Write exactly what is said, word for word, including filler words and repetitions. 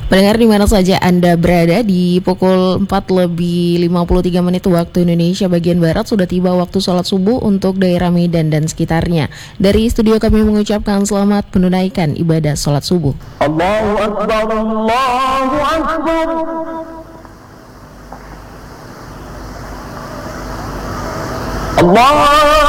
Pendengar di mana saja Anda berada, di pukul empat lebih lima puluh tiga menit waktu Indonesia bagian Barat sudah tiba waktu sholat subuh untuk daerah Medan dan sekitarnya. Dari studio kami mengucapkan selamat menunaikan ibadah sholat subuh. Allahu Akbar, Allahu Akbar. Allah